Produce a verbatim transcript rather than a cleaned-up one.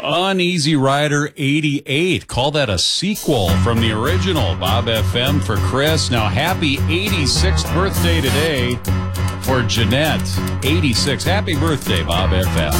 Uneasy Rider eighty-eight. Call that a sequel from the original Bob F M for Chris. Now, happy eighty-sixth birthday today for Jeanette. eighty-six. Happy birthday, Bob F M.